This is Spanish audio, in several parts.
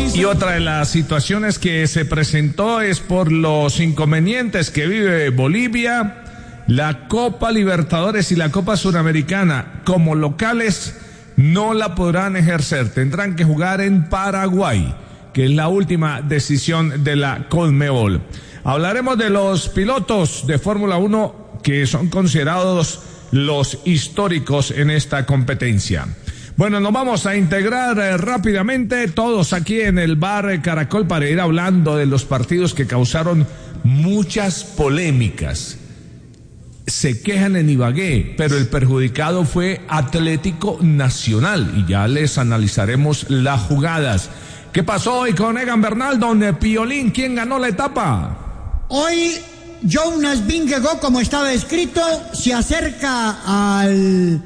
Y otra de las situaciones que se presentó es por los inconvenientes que vive Bolivia. La Copa Libertadores y la Copa Suramericana como locales no la podrán ejercer, tendrán que jugar en Paraguay, que es la última decisión de la Conmebol. Hablaremos de los pilotos de Fórmula 1 que son considerados los históricos en esta competencia. Bueno, nos vamos a integrar rápidamente todos aquí en el bar Caracol para ir hablando de los partidos que causaron muchas polémicas. Se quejan en Ibagué, pero el perjudicado fue Atlético Nacional y ya les analizaremos las jugadas. ¿Qué pasó hoy con Egan Bernal, don Piolín? ¿Quién ganó la etapa? Hoy Jonas Vingegaard, como estaba escrito, se acerca al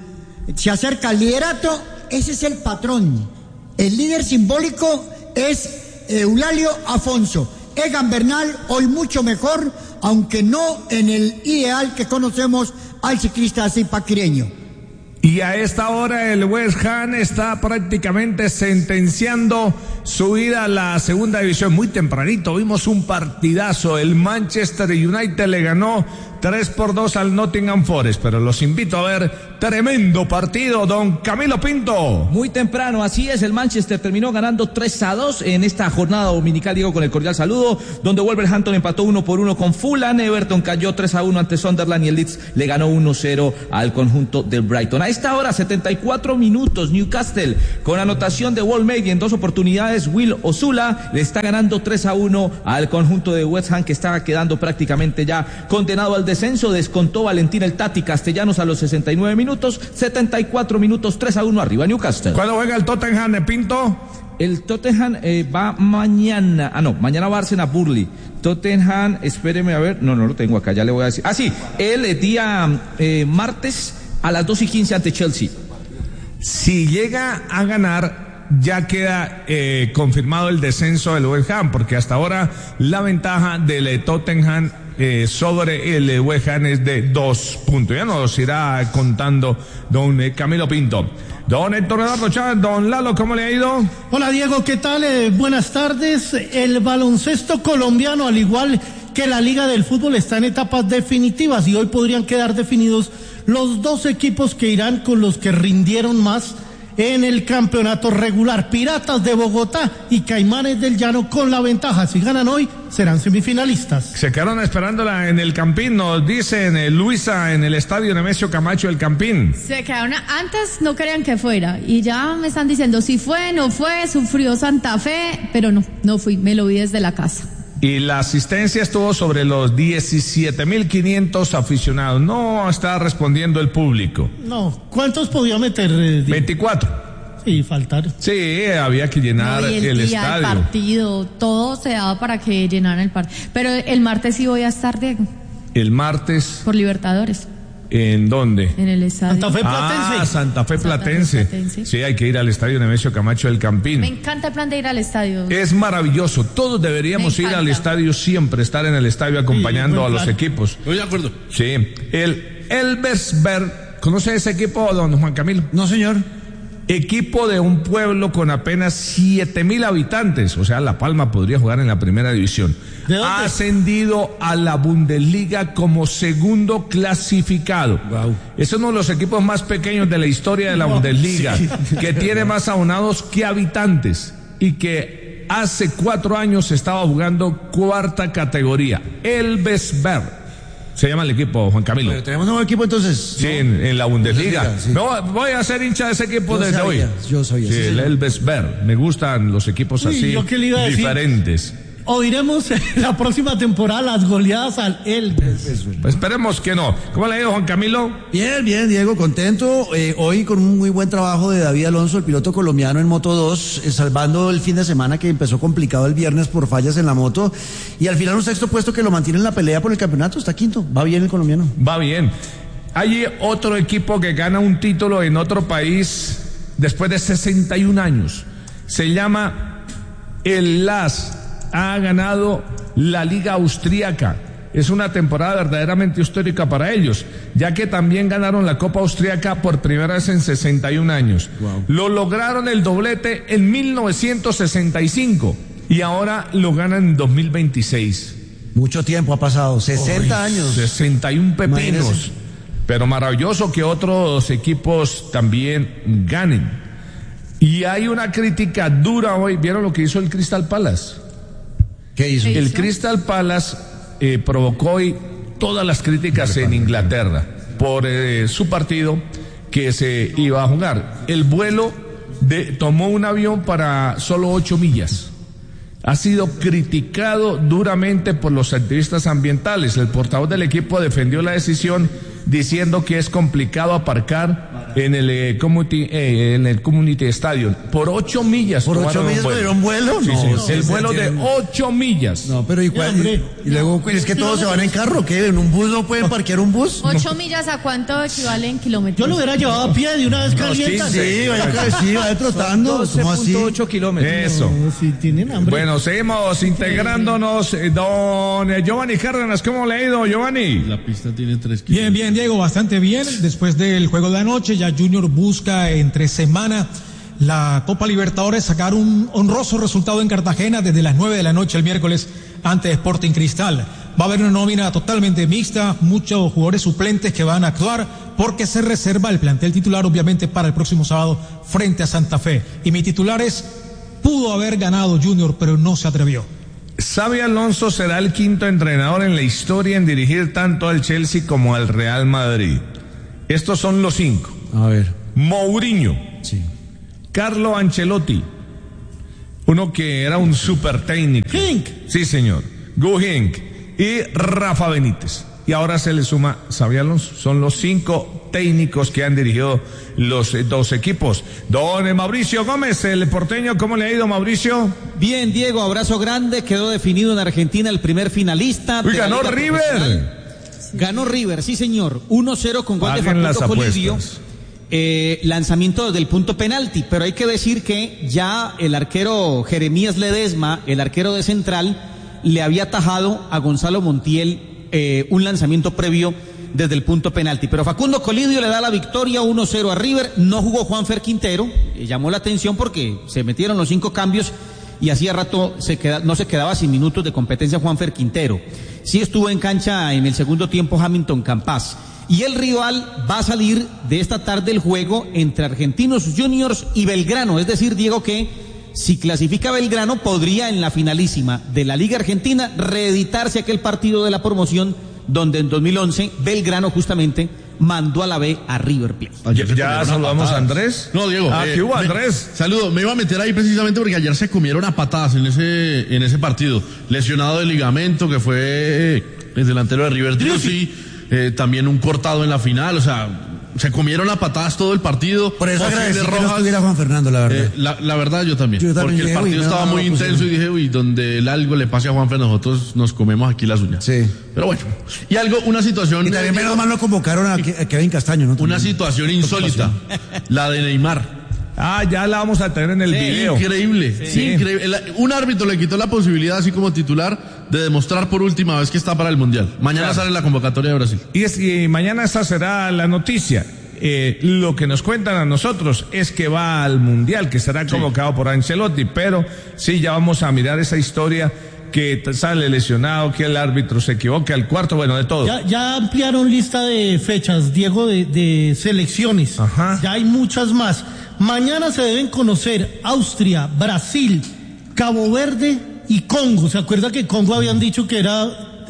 liderato. Ese es el patrón. El líder simbólico es Eulalio Afonso. Egan Bernal hoy mucho mejor, aunque no en el ideal que conocemos al ciclista zipaquireño. Y a esta hora el West Ham está prácticamente sentenciando su ida a la segunda división. Muy tempranito vimos un partidazo. El Manchester United le ganó 3-2 al Nottingham Forest, pero los invito a ver tremendo partido, don Camilo Pinto. Muy temprano, así es, el Manchester terminó ganando 3-2 en esta jornada dominical, digo, con el cordial saludo, donde Wolverhampton empató 1-1 con Fulham, Everton cayó 3-1 ante Sunderland y el Leeds le ganó 1-0 al conjunto del Brighton. A esta hora, 74 minutos, Newcastle, con anotación de Wolmade y en 2 oportunidades, Will Osula le está ganando 3-1 al conjunto de West Ham, que estaba quedando prácticamente ya condenado al descenso. Descontó Valentín el Tati Castellanos a los 69 minutos, 74 minutos, 3-1 arriba Newcastle. ¿Cuándo juega el Tottenham, Pinto? El Tottenham va mañana, mañana va Arsenal Burnley. Tottenham, espéreme a ver, no lo tengo acá, ya le voy a decir. El día martes a las 2:15 ante Chelsea. Si llega a ganar, ya queda confirmado el descenso del West Ham, porque hasta ahora la ventaja del Tottenham sobre el West Ham es de 2 puntos. Ya nos irá contando don Camilo Pinto. Don Héctor Eduardo Chávez, don Lalo, ¿cómo le ha ido? Hola Diego, ¿qué tal? Buenas tardes. El baloncesto colombiano, al igual que la Liga del Fútbol, está en etapas definitivas y hoy podrían quedar definidos los 2 equipos que irán con los que rindieron más en el campeonato regular. Piratas de Bogotá y Caimanes del Llano con la ventaja. Si ganan hoy, serán semifinalistas. Se quedaron esperándola en el Campín, nos dicen Luisa, en el estadio Nemesio Camacho del Campín. Se quedaron, antes no querían que fuera, y ya me están diciendo si fue, no fue, sufrió Santa Fe, pero no fui, me lo vi desde la casa. Y la asistencia estuvo sobre los 17.500 aficionados. No está respondiendo el público. No, ¿cuántos podía meter? 24. Sí, faltaron. Sí, había que llenar el estadio. El partido, todo se daba para que llenaran el partido. Pero el martes sí voy a estar, Diego. El martes. Por Libertadores. ¿En dónde? En el estadio. Santa Fe Platense. Santa Fe Platense. Sí, hay que ir al estadio Nemesio Camacho del Campín. Me encanta el plan de ir al estadio. Es maravilloso. Todos deberíamos ir al estadio siempre, estar en el estadio acompañando a los equipos. Estoy de acuerdo. Sí. El Elversberg, ¿conoce ese equipo, don Juan Camilo? No, señor. Equipo de un pueblo con apenas 7,000 habitantes, o sea, La Palma podría jugar en la primera división. Ha ascendido a la Bundesliga como segundo clasificado. Wow. Es uno de los equipos más pequeños de la historia de la Bundesliga, que tiene más abonados que habitantes y que hace 4 años estaba jugando 4ª categoría. Elversberg se llama el equipo, Juan Camilo. Pero tenemos un nuevo equipo entonces. Sí, en la Bundesliga. Sí. No, voy a ser hincha de ese equipo desde hoy. Yo sabía. Sí, el Elversberg. Me gustan los equipos así, diferentes. Oiremos la próxima temporada las goleadas al Elves. Pues esperemos que no. ¿Cómo le ha ido, Juan Camilo? Bien, Diego, contento. Hoy con un muy buen trabajo de David Alonso, el piloto colombiano en Moto 2, salvando el fin de semana que empezó complicado el viernes por fallas en la moto. Y al final un 6º puesto que lo mantiene en la pelea por el campeonato, está 5º. Va bien el colombiano. Va bien. Hay otro equipo que gana un título en otro país después de 61 años. Se llama el LAS. Ha ganado la Liga Austríaca es una temporada verdaderamente histórica para ellos, ya que también ganaron la Copa Austriaca por primera vez en 61 años. Wow. Lo lograron el doblete en 1965 y ahora lo ganan en 2026. Mucho tiempo ha pasado, 60 años. 61 pepinos. Imagínese. Pero maravilloso que otros equipos también ganen. Y hay una crítica dura hoy. ¿Vieron lo que hizo el Crystal Palace? ¿Qué hizo? El Crystal Palace provocó hoy todas las críticas en Inglaterra por su partido que se iba a jugar. El vuelo tomó un avión para solo 8 millas. Ha sido criticado duramente por los activistas ambientales. El portavoz del equipo defendió la decisión diciendo que es complicado aparcar en el Community Stadium por 8 millas. ¿Por 8 millas tuvieron vuelo? Sí, No, sí. El vuelo de 8 millas. No, pero igual. Y luego, es que todos se van en carro, ¿qué? ¿En un bus no pueden parquear un bus? 8 millas, ¿a cuánto equivale en kilómetros? Yo lo hubiera llevado a pie de una vez calienta. Sí, vaya trotando. ¿Cómo así? 12.8 kilómetros. Eso. No, si tienen hambre. Bueno, seguimos integrándonos. Don Giovanni Cárdenas, ¿cómo le ha ido, Giovanni? La pista tiene 3 kilómetros. Bien, Diego, bastante bien. Después del juego de anoche, ya Junior busca entre semana la Copa Libertadores, sacar un honroso resultado en Cartagena desde las 9 de la noche el miércoles ante Sporting Cristal. Va a haber una nómina totalmente mixta, muchos jugadores suplentes que van a actuar porque se reserva el plantel titular obviamente para el próximo sábado frente a Santa Fe. Y mi titular es, pudo haber ganado Junior, pero no se atrevió. Xabi Alonso será el quinto entrenador en la historia en dirigir tanto al Chelsea como al Real Madrid. Estos son los 5. A ver. Mourinho. Sí. Carlo Ancelotti. Uno que era un super técnico. Hink. Sí, señor. Gu Hink. Y Rafa Benítez. Y ahora se le suma Xabi Alonso. Son los 5 técnicos que han dirigido los 2 equipos. Don Mauricio Gómez, el porteño, ¿cómo le ha ido, Mauricio? Bien, Diego, abrazo grande. Quedó definido en Argentina el primer finalista. Uy, ganó River. Ganó River, sí señor, 1-0 con gol de Facundo Colidio, lanzamiento desde el punto penalti, pero hay que decir que ya el arquero Jeremías Ledesma, el arquero de Central, le había atajado a Gonzalo Montiel un lanzamiento previo desde el punto penalti, pero Facundo Colidio le da la victoria 1-0 a River. No jugó Juanfer Quintero, llamó la atención porque se metieron los 5 cambios y hacía rato no se quedaba sin minutos de competencia Juanfer Quintero. Sí estuvo en cancha en el segundo tiempo Hamilton Campas. Y el rival va a salir de esta tarde el juego entre Argentinos Juniors y Belgrano. Es decir, Diego, que si clasifica Belgrano podría en la finalísima de la Liga Argentina reeditarse aquel partido de la promoción donde en 2011 Belgrano justamente mandó a la B a River Plate. Ya saludamos a Andrés. No, Diego. ¿Qué hubo, Andrés? Saludo. Me iba a meter ahí precisamente porque ayer se comieron a patadas en ese partido. Lesionado de ligamento que fue el delantero de River Plate. También un cortado en la final. O sea, se comieron a patadas todo el partido. Por eso agradecí que no Rojas, estuviera Juan Fernando, la verdad. La verdad yo también. Porque dije, el partido estaba muy intenso y dije, donde el algo le pase a Juanfer, nosotros nos comemos aquí las uñas. Sí. Pero bueno. Y una situación. Y también menos mal no convocaron a Kevin Castaño, ¿no? Una situación insólita. La de Neymar. Ya la vamos a tener en el video. Increíble. Sí. Increíble. Un árbitro le quitó la posibilidad, así como titular, de demostrar por última vez que está para el Mundial. Mañana sale la convocatoria de Brasil. Y mañana esa será la noticia. Lo que nos cuentan a nosotros es que va al Mundial, que será convocado por Ancelotti, pero sí, ya vamos a mirar esa historia, que sale lesionado, que el árbitro se equivoca, el cuarto, bueno, de todo. Ya ampliaron lista de fechas, Diego, de selecciones. Ajá. Ya hay muchas más. Mañana se deben conocer Austria, Brasil, Cabo Verde y Congo. ¿Se acuerda que Congo habían dicho que era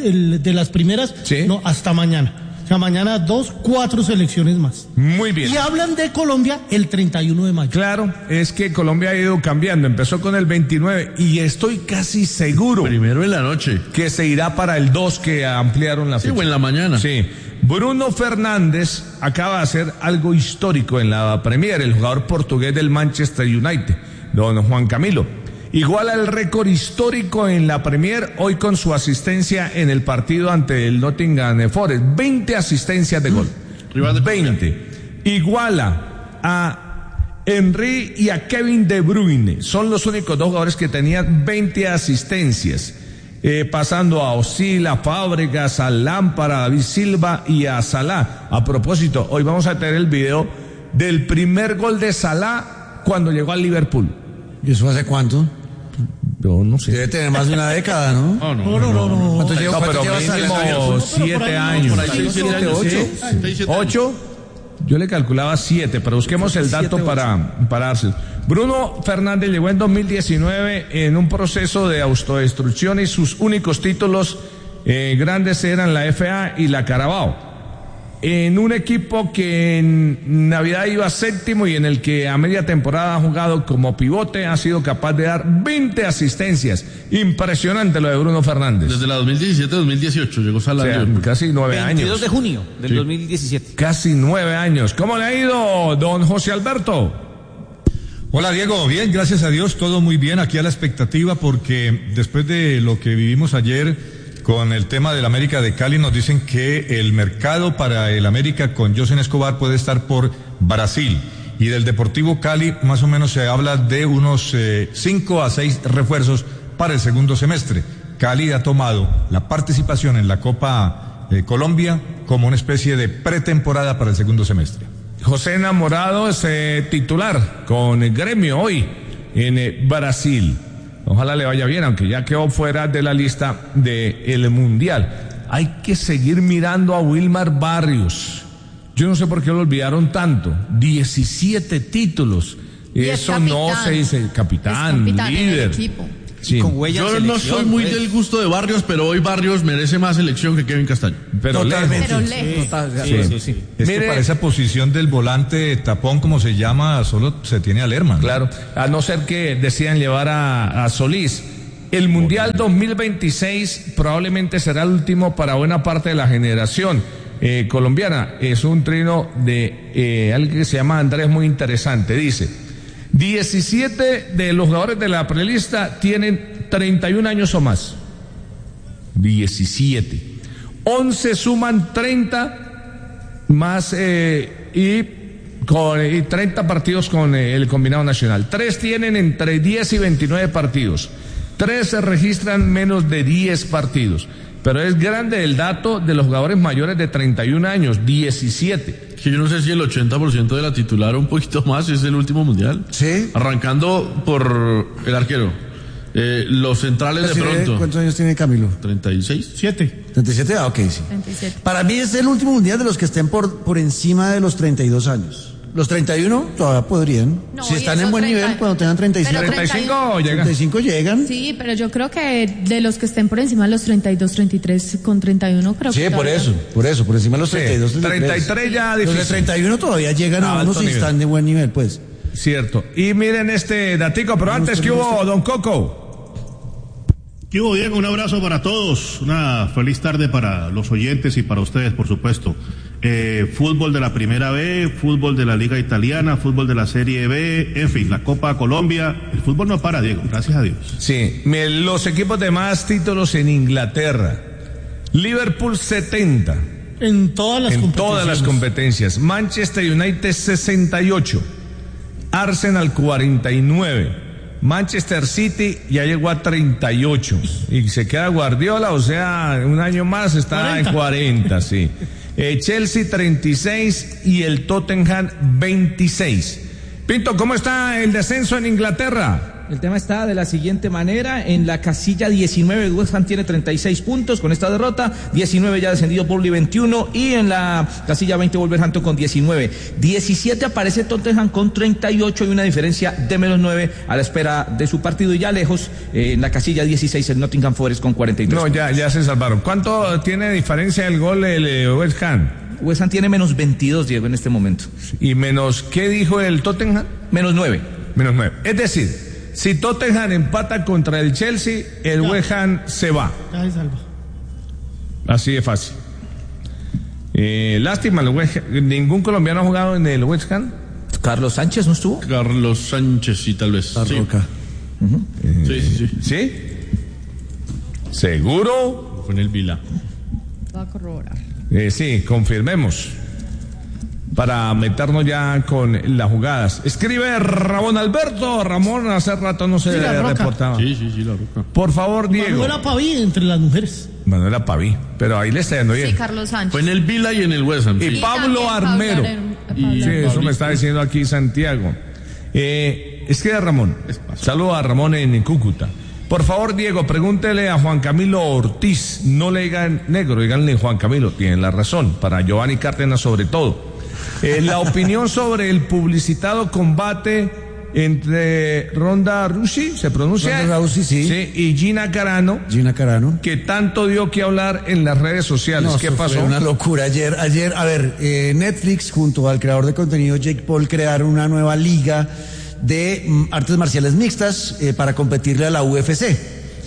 de las primeras? Sí. No, hasta mañana. O sea, mañana 4 selecciones más. Muy bien. Y hablan de Colombia el 31 de mayo. Claro, es que Colombia ha ido cambiando. Empezó con el 29 y estoy casi seguro. Primero en la noche. Que se irá para el 2, que ampliaron la fecha. Sí, o en la mañana. Sí. Bruno Fernández acaba de hacer algo histórico en la Premier, el jugador portugués del Manchester United, don Juan Camilo. Iguala el récord histórico en la Premier hoy con su asistencia en el partido ante el Nottingham Forest. 20 asistencias de gol. 20. Iguala a Henry y a Kevin De Bruyne. Son los únicos 2 jugadores que tenían 20 asistencias. pasando a Osila, Fábregas, a Lámpara, a David Silva y a Salah. A propósito, hoy vamos a tener el video del primer gol de Salah cuando llegó al Liverpool. ¿Y eso hace cuánto? Yo no sé. Debe tener más de una década, ¿no? No. ¿Cuánto lleva mínimo 7 años. 8. Yo le calculaba 7, pero busquemos el dato para darse. Bruno Fernández llegó en 2019 en un proceso de autodestrucción y sus únicos títulos grandes eran la FA y la Carabao. En un equipo que en Navidad iba séptimo y en el que a media temporada ha jugado como pivote, ha sido capaz de dar 20 asistencias. Impresionante lo de Bruno Fernández. Desde la 2017-2018 llegó Salah. O sea, casi 9 años. 22 de junio del 2017. Casi 9 años. ¿Cómo le ha ido, don José Alberto? Hola Diego, bien, gracias a Dios, todo muy bien, aquí a la expectativa porque después de lo que vivimos ayer con el tema del América de Cali nos dicen que el mercado para el América con José Escobar puede estar por Brasil y del Deportivo Cali más o menos se habla de unos 5 a 6 refuerzos para el segundo semestre. Cali ha tomado la participación en la Copa Colombia como una especie de pretemporada para el segundo semestre. José Enamorado es titular con el Gremio hoy en Brasil. Ojalá le vaya bien, aunque ya quedó fuera de la lista del Mundial. Hay que seguir mirando a Wilmar Barrios. Yo no sé por qué lo olvidaron tanto. 17 títulos. Eso no se dice capitán líder. Sí. Yo no soy muy del gusto de Barrios, pero hoy Barrios merece más selección que Kevin Castaño. Pero lejos. Sí. Es que para esa posición del volante tapón, como se llama, solo se tiene a Lerman. Claro, a no ser que decidan llevar a Solís. El Mundial 2026 probablemente será el último para buena parte de la generación colombiana. Es un trino de alguien que se llama Andrés muy interesante. Dice: 17 de los jugadores de la prelista tienen 31 años o más. 17. 11 suman 30 más y 30 partidos con el combinado nacional. 3 tienen entre 10 y 29 partidos. 3 se registran menos de 10 partidos. Pero es grande el dato de los jugadores mayores de 31 años, 17. Que yo no sé si el 80% de la titular o un poquito más es el último mundial. Sí. Arrancando por el arquero. Los centrales de pronto. ¿Cuántos años tiene Camilo? 36. 37, ok, sí. 37. Para mí es el último mundial de los que estén por encima de los 32 años. Los 31 todavía podrían. No, si están y en buen 30, nivel, cuando tengan 35. pero 35 llegan. 35 llegan. Sí, pero yo creo que de los que estén por encima de los 32, 33, con 31 creo Sí, que por encima de los 32, 33 ya difícil. Los de 31 todavía llegan a unos y están de buen nivel, pues. Cierto. Y miren este datico, pero antes que hubo, don Coco. ¿Qué hubo, Diego? Un abrazo para todos, una feliz tarde para los oyentes y para ustedes, por supuesto. Fútbol de la Primera B, fútbol de la Liga Italiana, fútbol de la Serie B, en fin, la Copa Colombia. El fútbol no para, Diego, gracias a Dios. Sí, los equipos de más títulos en Inglaterra. Liverpool 70. En todas las competencias. Manchester United 68. Arsenal 49. Manchester City ya llegó a 38 y se queda Guardiola, o sea, un año más está 40. En 40, sí. Chelsea 36 y el Tottenham 26. Pinto, ¿cómo está el descenso en Inglaterra? El tema está de la siguiente manera: en la casilla 19 West Ham tiene 36 puntos con esta derrota, 19 ya descendido Burnley 21 y en la casilla 20 Wolverhampton con 19, 17 aparece Tottenham con 38 y una diferencia de menos 9 a la espera de su partido, y ya lejos en la casilla 16 el Nottingham Forest con 43. No, ya se salvaron. ¿Cuánto tiene diferencia el gol el West Ham? West Ham tiene menos 22, Diego, en este momento. ¿Y menos qué dijo el Tottenham? Menos 9. Menos 9. Es decir, si Tottenham empata contra el Chelsea, el West Ham se va. Así de fácil. Lástima, ningún colombiano ha jugado en el West Ham. Carlos Sánchez no estuvo. Carlos Sánchez, sí, tal vez. La Roca. Sí. ¿Sí? ¿Seguro? Fue en el Vila. Va a corroborar. Sí, confirmemos. para meternos ya con las jugadas. Escribe Ramón Alberto. Ramón, hace rato no se reportaba. Sí, la Roca. Por favor, Diego. Manuela Paví entre las mujeres. Manuela Paví, pero ahí le está yendo bien. Sí, Carlos Sánchez. Fue en el Vila y en el West Ham. Y Pablo Armero. Sí, eso me está diciendo aquí Santiago. Escribe Ramón. Saludos a Ramón en Cúcuta. Por favor, Diego, pregúntele a Juan Camilo Ortiz. No le digan negro, díganle Juan Camilo. Tienen la razón. Para Giovanni Cárdenas sobre todo. La opinión sobre el publicitado combate entre Ronda Rousey, ¿se pronuncia? Ronda Rousey, sí. Y Gina Carano, que tanto dio que hablar en las redes sociales. ¿Qué pasó? Fue una locura. Ayer, a ver, Netflix junto al creador de contenido Jake Paul crearon una nueva liga de artes marciales mixtas para competirle a la UFC.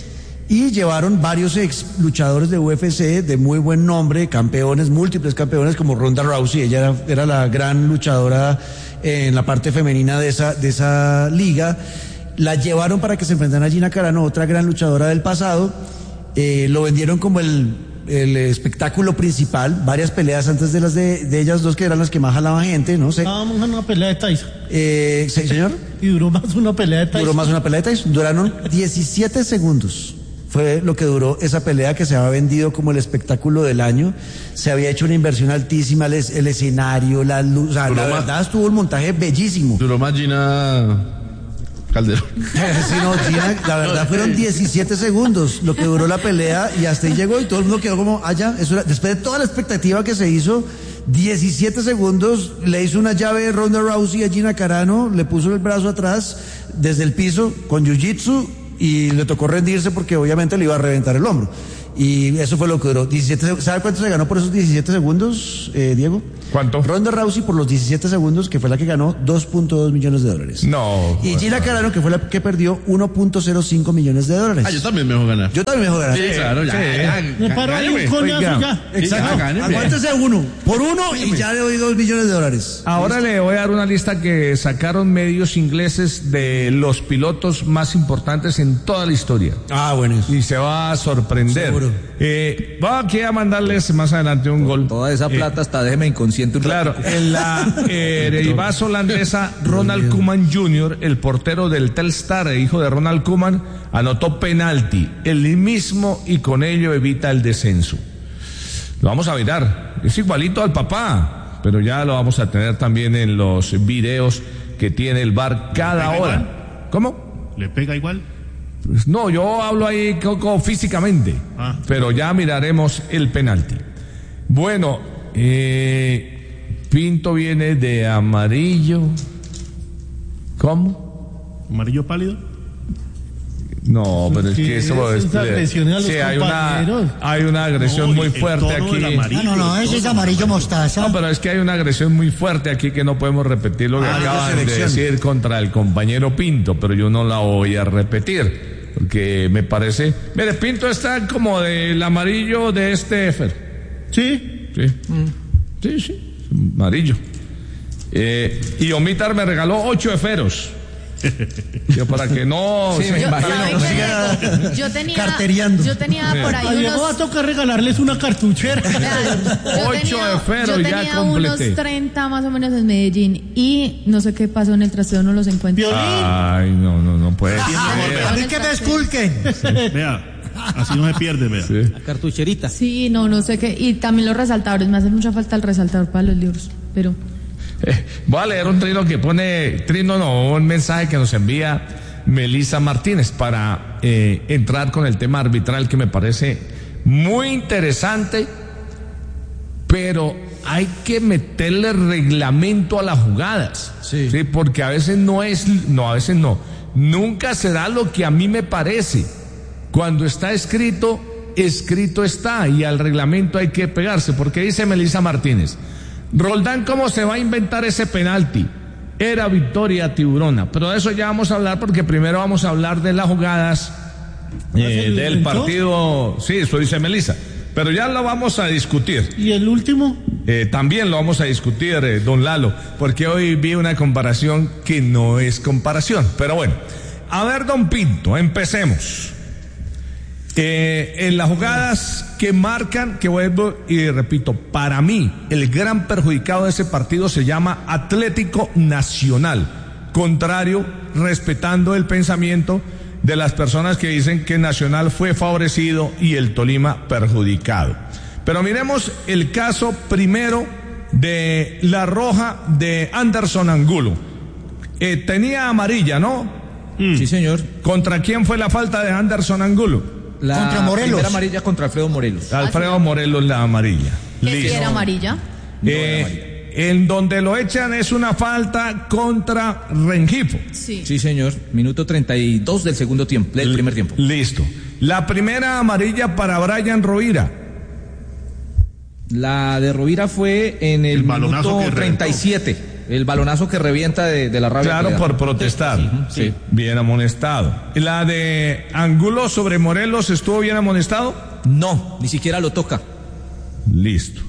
Y llevaron varios ex luchadores de UFC de muy buen nombre, campeones, múltiples campeones, como Ronda Rousey. Ella era la gran luchadora en la parte femenina de esa liga. La llevaron para que se enfrentaran a Gina Carano, otra gran luchadora del pasado. Lo vendieron como el espectáculo principal, varias peleas antes de las de ellas dos, que eran las que más jalaban gente, no sé. Estábamos en una pelea de Tyson. ¿Señor? Y duró más una pelea de Tyson. Duraron 17 segundos. Fue lo que duró esa pelea, que se había vendido como el espectáculo del año. Se había hecho una inversión altísima, el escenario, la luz, o sea, la verdad estuvo el montaje bellísimo. Duró más Gina Calderón. Sí, no, Gina, la verdad fueron 17 segundos lo que duró la pelea, y hasta ahí llegó y todo el mundo quedó como, eso era, después de toda la expectativa que se hizo, 17 segundos, le hizo una llave de Ronda Rousey a Gina Carano, le puso el brazo atrás desde el piso con jiu-jitsu, y le tocó rendirse porque obviamente le iba a reventar el hombro. Y eso fue lo que duró. 17, ¿sabe cuánto se ganó por esos 17 segundos, Diego? ¿Cuánto? Ronda Rousey por los 17 segundos, que fue la que ganó, $2.2 millones. No. Y Gina Carano, que fue la que perdió, $1.05 millones. Yo también me dejo ganar. Yo también me dejo ganar. Sí, claro, ya. Me paro ahí un coñazo ya. Exacto. Aguántese uno. Por uno y ya le doy $2 millones. Ahora le voy a dar una lista que sacaron medios ingleses de los pilotos más importantes en toda la historia. Bueno. Y se va a sorprender. Seguro. Voy aquí a mandarles más adelante un gol. Toda esa plata hasta déjeme inconsciente un Claro, ratico. en la Eredivisie holandesa, Ronald Koeman Jr., el portero del Telstar, hijo de Ronald Koeman, anotó penalti, el mismo, y con ello evita el descenso. Lo vamos a mirar, es igualito al papá, pero ya lo vamos a tener también en los videos que tiene el VAR cada hora. Igual? ¿Cómo? ¿Le pega igual? Pues no, yo hablo ahí físicamente, pero ya miraremos el penalti. Bueno, Pinto viene de amarillo. ¿Cómo? ¿Amarillo pálido? No, pero es que eso es agresión a los hay una agresión muy fuerte aquí. No, ese es amarillo mostaza. No, pero es que hay una agresión muy fuerte aquí que no podemos repetir lo que acaban de decir contra el compañero Pinto, pero yo no la voy a repetir porque me parece. Mire, Pinto está como del amarillo de este Efer. Sí. Sí, amarillo. Y Omitar me regaló 8 eferos. Yo para que no sí, se imagino. Yo tenía carteriando. Yo tenía por ahí unos... va a tocar regalarles una cartuchera. 8 eferos ya tenía completé. Unos 30 más o menos en Medellín y no sé qué pasó en el trasteo, no los encuentro. Ay, no puede ser. A mí que me esculquen. Vea. Así no se pierde, vea. Sí. La cartucherita. Sí, no sé qué. Y también los resaltadores. Me hace mucha falta el resaltador para los libros. Pero. Voy a leer un un mensaje que nos envía Melissa Martínez para entrar con el tema arbitral, que me parece muy interesante, pero hay que meterle reglamento a las jugadas. Sí, porque a veces nunca se da lo que a mí me parece. Cuando está escrito está, y al reglamento hay que pegarse, porque dice Melissa Martínez: Roldán, ¿cómo se va a inventar ese penalti? Era victoria tiburona, pero de eso ya vamos a hablar, porque primero vamos a hablar de las jugadas del partido. Sí, eso dice Melissa, pero ya lo vamos a discutir. ¿Y el último? También lo vamos a discutir, don Lalo, porque hoy vi una comparación que no es comparación, pero bueno. A ver, don Pinto, empecemos. En las jugadas que marcan, que vuelvo y repito, para mí el gran perjudicado de ese partido se llama Atlético Nacional, contrario, respetando el pensamiento de las personas que dicen que Nacional fue favorecido y el Tolima perjudicado. Pero miremos el caso primero de la roja de Anderson Angulo. Tenía amarilla, ¿no? Sí, señor. ¿Contra quién fue la falta de Anderson Angulo? Contra Morelos. Primera amarilla contra Alfredo Morelos. Alfredo Morelos, la amarilla. ¿Qué si era amarilla? En donde lo echan es una falta contra Rengifo. Sí, señor. Minuto 32 del segundo tiempo, del primer tiempo. Listo. La primera amarilla para Brian Rovira. La de Rovira fue en el minuto 37. El balonazo que revienta de la rabia. Claro, por protestar. Sí. Bien amonestado. ¿La de Angulo sobre Morelos estuvo bien amonestado? No, ni siquiera lo toca. Listo.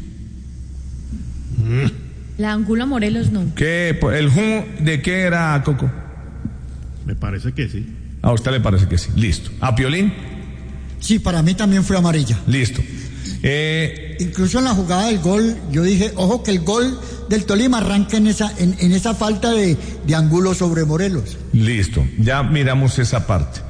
La Angulo Morelos no. ¿Qué? ¿El de qué era, Coco? Me parece que sí. A usted le parece que sí. Listo. ¿A Piolín? Sí, para mí también fue amarilla. Listo. Incluso en la jugada del gol, yo dije, ojo que el gol del Tolima arranca en esa falta de Angulo sobre Morelos. Listo, ya miramos esa parte.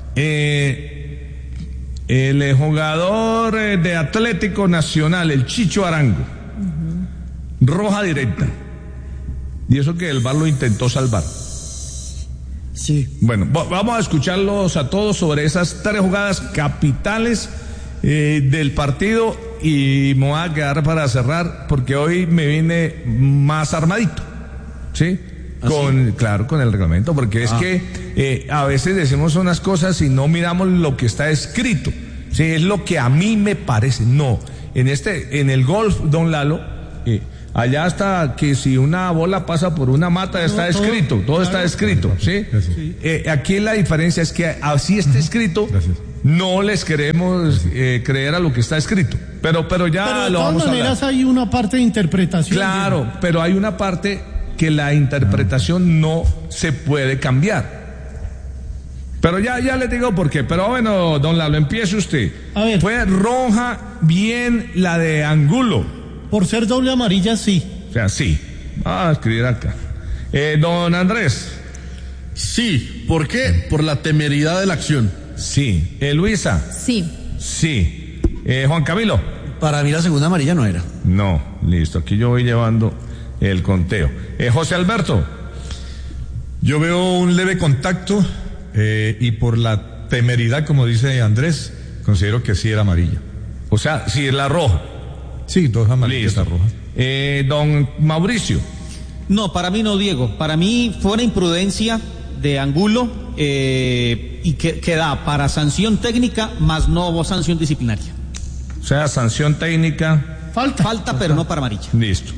El jugador de Atlético Nacional, el Chicho Arango, roja directa. Y eso que el VAR lo intentó salvar. Sí. Bueno, vamos a escucharlos a todos sobre esas 3 jugadas capitales del partido, y me voy a quedar para cerrar porque hoy me vine más armadito, ¿sí? Claro, con el reglamento, porque es que a veces decimos unas cosas y no miramos lo que está escrito, ¿sí? Es lo que a mí me parece. No, en el golf, don Lalo, allá está que si una bola pasa por una mata está escrito, todo está escrito, ¿sí? Aquí la diferencia es que así está escrito. Gracias. No les queremos creer a lo que está escrito, pero ya lo vamos a hablar. De todas maneras hay una parte de interpretación. Claro, pero hay una parte que la interpretación no se puede cambiar. Pero ya les digo por qué. Pero bueno, don Lalo, empiece usted. A ver. Fue roja bien la de Angulo. Por ser doble amarilla, sí. O sea, sí. Vamos a escribir acá. Don Andrés. Sí. ¿Por qué? Por la temeridad de la acción. Sí. Luisa. Sí. Sí. Juan Camilo. Para mí la segunda amarilla no era. No, listo. Aquí yo voy llevando el conteo. José Alberto. Yo veo un leve contacto y por la temeridad, como dice Andrés, considero que sí era amarilla. O sea, sí es la roja. Sí, 2 amarillas, la roja. Don Mauricio. No, para mí no, Diego. Para mí fue una imprudencia de Angulo y que da para sanción técnica más no sanción disciplinaria. O sea, sanción técnica. Falta, pero no para amarilla. Listo.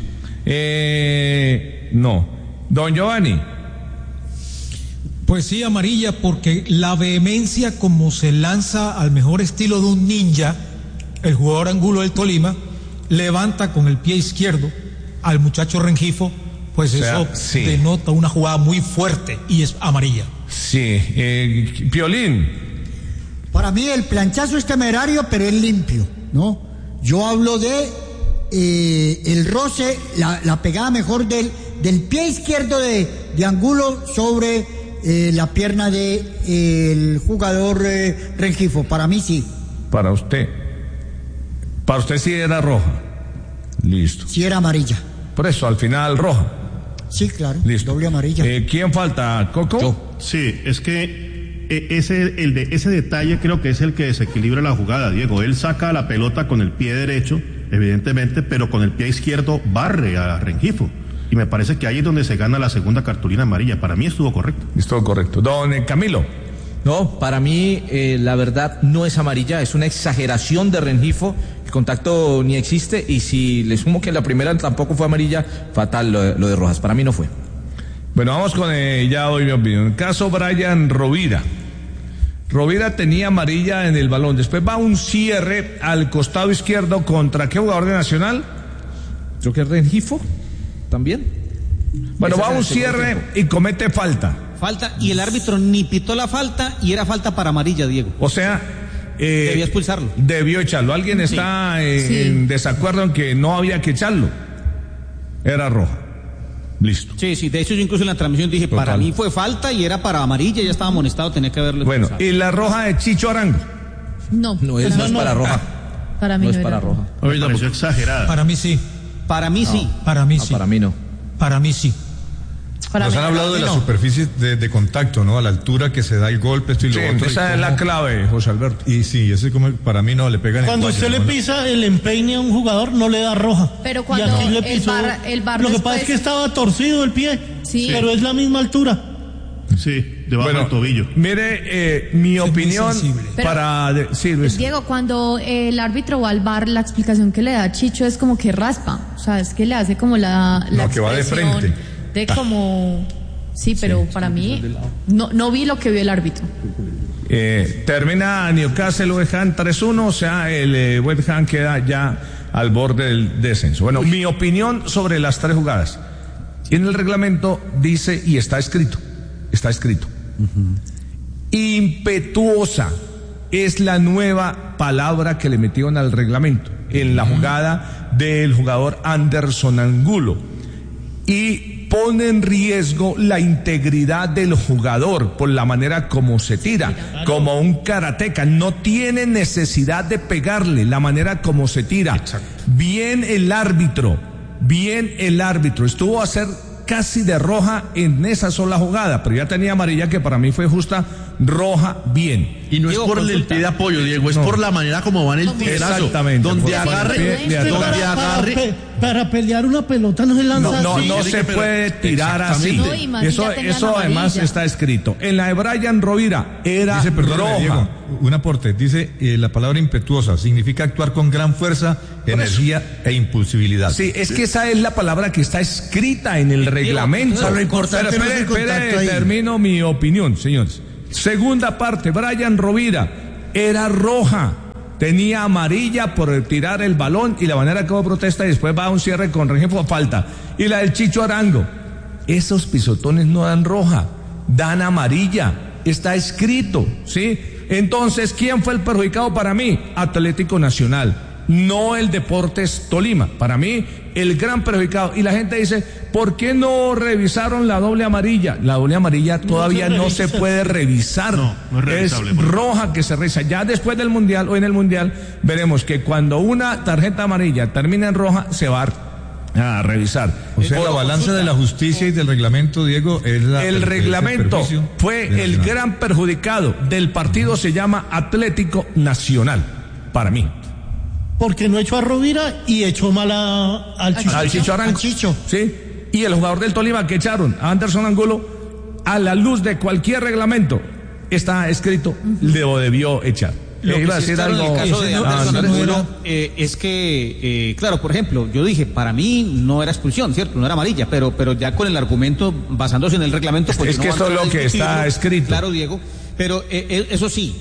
No. Don Giovanni. Pues sí, amarilla, porque la vehemencia como se lanza al mejor estilo de un ninja, el jugador Angulo del Tolima, levanta con el pie izquierdo al muchacho Rengifo, pues o sea, eso sí denota una jugada muy fuerte y es amarilla. Sí. Piolín. Para mí el planchazo es temerario, pero es limpio, ¿no? Yo hablo de el roce, la pegada mejor del pie izquierdo de Angulo sobre la pierna del jugador Rengifo. Para mí sí. Para usted sí era roja. Listo. Sí era amarilla. Por eso, al final roja. Sí, claro. Listo. Doble amarilla. ¿Quién falta, Coco? Yo. Sí, es que ese detalle creo que es el que desequilibra la jugada, Diego. Él saca la pelota con el pie derecho, evidentemente, pero con el pie izquierdo barre a Rengifo. Y me parece que ahí es donde se gana la segunda cartulina amarilla. Para mí estuvo correcto. Estuvo correcto. Don Camilo. No, para mí la verdad no es amarilla, es una exageración de Rengifo. El contacto ni existe, y si le sumo que la primera tampoco fue amarilla, fatal lo de Rojas. Para mí no fue. Bueno, vamos con ya doy mi opinión. El caso Brian Rovira. Rovira tenía amarilla en el balón. Después va un cierre al costado izquierdo contra ¿qué jugador de Nacional? Creo que es Rengifo también. Bueno, va un cierre y comete falta. Falta, y el árbitro ni pitó la falta y era falta para amarilla, Diego. O sea, Debía expulsarlo. Debió echarlo. ¿Alguien está en desacuerdo en que no había que echarlo? Era roja. Listo. Sí, de hecho yo incluso en la transmisión dije, total, para mí fue falta y era para amarilla, ya estaba amonestado, tenía que haberlo expulsado. Bueno, ¿y la roja de Chicho Arango? No, eso no es para roja. Para mí no es para roja. Me pareció exagerada. Para mí sí. Para mí sí. Para mí sí. Para mí no. Para mí sí. Nos han hablado de la superficie de contacto, ¿no? A la altura que se da el golpe, esto y lo otro. Esa es la clave, José Alberto. Y sí, ese como para mí no le pegan. Cuando usted le pisa el empeine a un jugador, no le da roja. Pero cuando le pisó, el bar lo que pasa es que estaba torcido el pie, pero es la misma altura. Sí, debajo del tobillo. Mire, mi opinión para... Luis. Diego, cuando el árbitro va al bar, la explicación que le da Chicho es como que raspa. O sea, es que le hace como la que va de frente. De como... Sí, pero para mí no vi lo que vio el árbitro. Termina Newcastle West Ham 3-1, o sea, el West Ham queda ya al borde del descenso. Bueno, mi opinión sobre las 3 jugadas. En el reglamento dice, y está escrito. Impetuosa es la nueva palabra que le metieron al reglamento en la jugada del jugador Anderson Angulo. Y pone en riesgo la integridad del jugador por la manera como se tira, como un karateca. No tiene necesidad de pegarle, la manera como se tira. Exacto. Bien el árbitro, estuvo a hacer casi de roja en esa sola jugada, pero ya tenía amarilla que para mí fue justa, roja, bien. Y no Diego, es por el pie de apoyo, Diego, es por la manera como va en el tirazo. Exactamente. Donde agarre. Para pelear una pelota no se lanza así. No se puede tirar así. Eso además está escrito. En la de Brian Rovira era roja. Diego, un aporte. Dice la palabra impetuosa significa actuar con gran fuerza, energía e impulsividad. Sí, es que esa es la palabra que está escrita en el reglamento. Lo importante no es el contacto ahí. Termino mi opinión, señores. Segunda parte, Brian Rovira era roja, tenía amarilla por tirar el balón y la manera como protesta y después va a un cierre con Rengifo a falta. Y la del Chicho Arango, esos pisotones no dan roja, dan amarilla, está escrito, ¿sí? Entonces, ¿quién fue el perjudicado para mí? Atlético Nacional, no el Deportes Tolima. Para mí, el gran perjudicado. Y la gente dice, ¿por qué no revisaron la doble amarilla? La doble amarilla todavía no se puede revisar. No es revisable. Es roja que se revisa. Ya después del Mundial o en el Mundial veremos que cuando una tarjeta amarilla termina en roja, se va a revisar. O sea, la balanza de la justicia y del reglamento, Diego, es el reglamento fue el gran perjudicado del partido, se llama Atlético Nacional, para mí. Porque no echó a Rovira y echó mal al Chicho Arango. Sí. Y el jugador del Tolima que echaron, a Anderson Angulo, a la luz de cualquier reglamento, está escrito, lo debió echar. Lo que sí está en el caso de Anderson Angulo es que, claro, por ejemplo, yo dije, para mí no era expulsión, ¿cierto? No era amarilla, pero ya con el argumento, basándose en el reglamento... Pues es que esto es lo que está escrito. Claro, Diego, pero eso sí,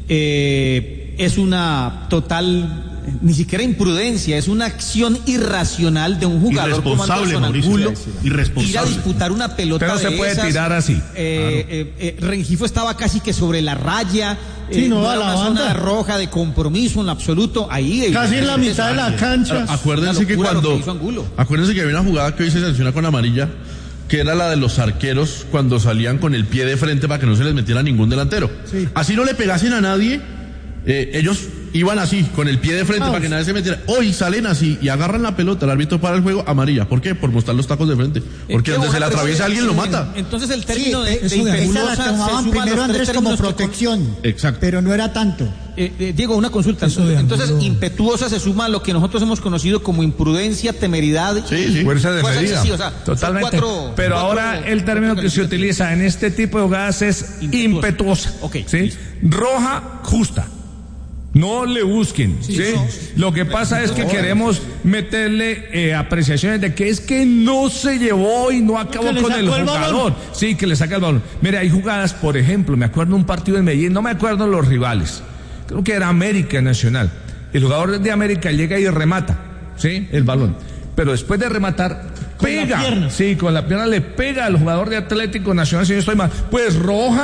es una total... Ni siquiera imprudencia, es una acción irracional de un jugador como Anderson Angulo, ir a disputar una pelota. Pero no se puede tirar así. Rengifo estaba casi que sobre la raya, no era una zona roja de compromiso en lo absoluto, ahí casi en la mitad de la cancha. Acuérdense que había una jugada que hoy se sanciona con amarilla, que era la de los arqueros cuando salían con el pie de frente para que no se les metiera ningún delantero. Sí. Así no le pegasen a nadie, ellos iban así, con el pie de frente para que nadie se metiera. Hoy salen así y agarran la pelota, el árbitro para el juego, amarilla. ¿Por qué? Por mostrar los tacos de frente. Porque donde se le atraviesa alguien lo mata. Entonces el término de esa la tomaban primero Andrés como protección. Exacto. Pero no era tanto. Diego, una consulta. Entonces, impetuosa se suma a lo que nosotros hemos conocido como imprudencia, temeridad y fuerza de medida. Sí, o sea, totalmente. Pero ahora el término que se utiliza en este tipo de jugadas es impetuosa. Okay. ¿Sí? Roja justa. No le busquen, ¿sí? Lo que pasa es que queremos meterle apreciaciones de que es que no se llevó y no acabó con el jugador. Sí, que le saca el balón. Mire, hay jugadas, por ejemplo, me acuerdo un partido en Medellín, no me acuerdo los rivales, creo que era América Nacional. El jugador de América llega y remata, ¿sí? El balón. Pero después de rematar, pega. Sí, con la pierna le pega al jugador de Atlético Nacional, si no estoy mal. Pues roja.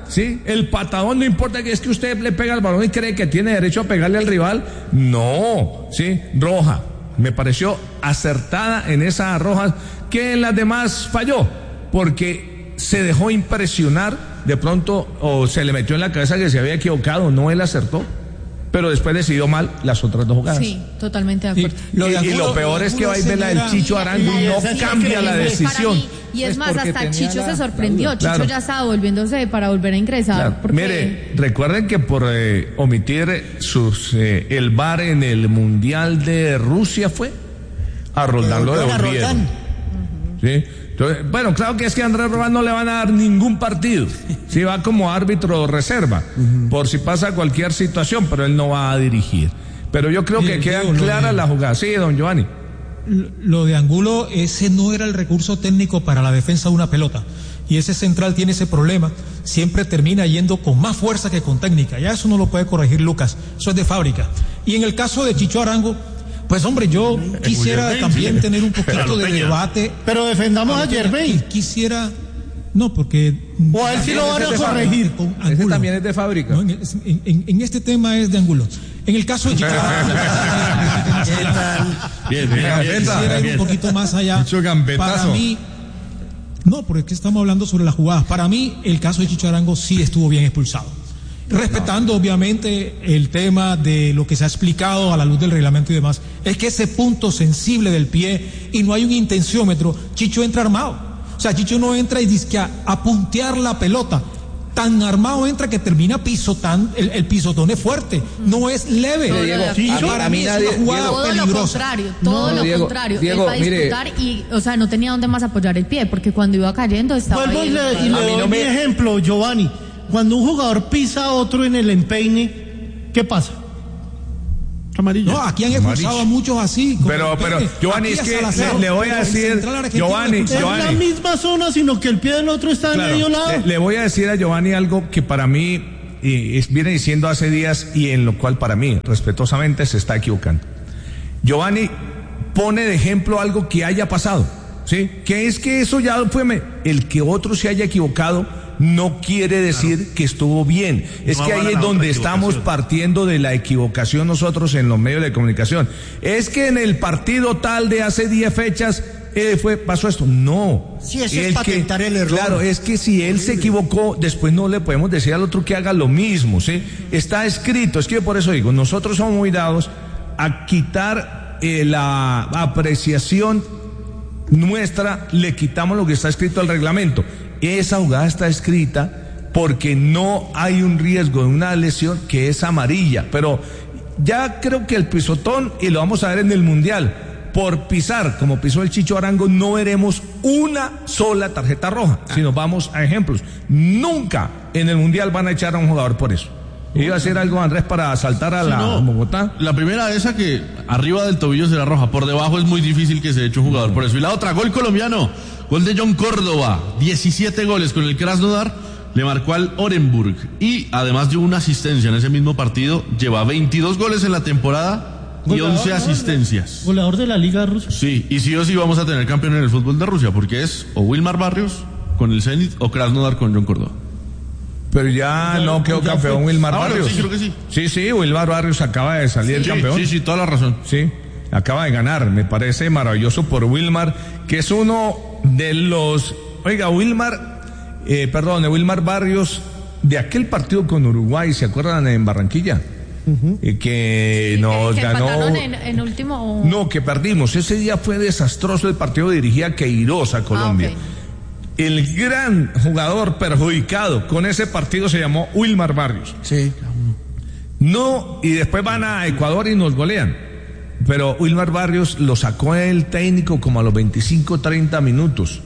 ¿sí? El patadón, no importa que es que usted le pega al balón y cree que tiene derecho a pegarle al rival. No, ¿sí? Roja. Me pareció acertada en esa roja, que en las demás falló, porque se dejó impresionar de pronto, o se le metió en la cabeza que se había equivocado. No, él acertó, pero después decidió mal las otras dos jugadas. Sí, totalmente de acuerdo. Y lo peor es que va a ir la del Chicho Arango y no cambia la decisión. Y es más, hasta Chicho se sorprendió. Chicho ya estaba volviéndose para volver a ingresar. Claro. Porque... Mire, recuerden que por omitir el VAR en el Mundial de Rusia fue a Roldán lo devolvieron. ¿Sí? Entonces, bueno, claro que es que a Andrés Roldán no le van a dar ningún partido. Sí, va como árbitro reserva, por si pasa cualquier situación, pero él no va a dirigir. Pero yo creo que quedan claras las jugadas. Sí, don Giovanni. Lo de Angulo, ese no era el recurso técnico para la defensa de una pelota. Y ese central tiene ese problema. Siempre termina yendo con más fuerza que con técnica. Ya eso no lo puede corregir Lucas. Eso es de fábrica. Y en el caso de Chicho Arango, pues hombre, yo quisiera también tener un poquito de debate. Pero defendamos a Yervey. Quisiera... No, porque... O a él sí lo van a corregir. Ese también es de fábrica. No, en este tema es de Angulo. En el caso de Chicho quisiera ir un poquito más allá. Mucho gambetazo. Para mí... No, porque estamos hablando sobre las jugadas. Para mí, el caso de Chicho Arango sí estuvo bien expulsado. Respetando, obviamente, el tema de lo que se ha explicado a la luz del reglamento y demás, es que ese punto sensible del pie y no hay un intenciómetro, Chicho entra armado. O sea, Chicho no entra y dice que a puntear la pelota. Tan armado entra que termina pisotando, el pisotón es fuerte, no es leve. Para mí es una jugada peligrosa. Todo lo contrario. Él va a disputar y, o sea, no tenía dónde más apoyar el pie, porque cuando iba cayendo estaba ahí. Y le doy mi ejemplo, Giovanni. Cuando un jugador pisa a otro en el empeine, ¿qué pasa? Amarilla. No, aquí han expulsado a muchos así. Pero Giovanni, es que le voy a decir, Giovanni, es la misma zona, sino que el pie del otro está en medio lado. Le voy a decir a Giovanni algo que para mí viene diciendo hace días y en lo cual para mí, respetuosamente, se está equivocando. Giovanni pone de ejemplo algo que haya pasado, ¿sí? Que es que eso ya fue... El que otro se haya equivocado no quiere decir que estuvo bien. Es que ahí es donde estamos partiendo de la equivocación nosotros en los medios de comunicación. Es que en el partido tal de hace 10 fechas pasó esto. No. Sí, eso es patentar el error. Claro, es que si él se equivocó, después no le podemos decir al otro que haga lo mismo, ¿sí? Está escrito. Es que por eso digo, nosotros somos muy dados a quitar la apreciación nuestra, le quitamos lo que está escrito al reglamento. Esa jugada está escrita porque no hay un riesgo de una lesión que es amarilla, pero ya creo que el pisotón, y lo vamos a ver en el Mundial, por pisar como pisó el Chicho Arango, no veremos una sola tarjeta roja, si nos vamos a ejemplos. Nunca en el Mundial van a echar a un jugador por eso. ¿Iba a hacer algo, Andrés, para saltar a Bogotá? La primera, esa que arriba del tobillo será roja, por debajo es muy difícil que se eche un jugador por eso. Y la otra, gol colombiano, gol de John Córdoba, 17 goles con el Krasnodar, le marcó al Orenburg y además dio una asistencia en ese mismo partido, lleva 22 goles en la temporada y 11 asistencias. Goleador de la Liga Rusa. Sí, y sí o sí vamos a tener campeón en el fútbol de Rusia, porque es o Wilmar Barrios con el Zenit o Krasnodar con John Córdoba. Pero ya no quedó campeón Wilmar Barrios. Sí, creo que sí. Sí, Wilmar Barrios acaba de salir campeón. Sí, toda la razón. Sí, acaba de ganar. Me parece maravilloso por Wilmar, que es uno de los... Oiga, Wilmar Barrios, de aquel partido con Uruguay, ¿se acuerdan en Barranquilla? Que nos ganó en último... No, que perdimos. Ese día fue desastroso el partido, dirigía Queiroz a Colombia. Okay. El gran jugador perjudicado con ese partido se llamó Wilmar Barrios. Sí. No, y después van a Ecuador y nos golean. Pero Wilmar Barrios lo sacó el técnico como a los 25-30 minutos.